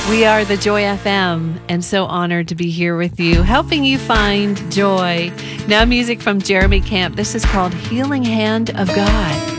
We are the Joy FM, and so honored to be here with you, helping you find joy. Now music from Jeremy Camp. This is called Healing Hand of God.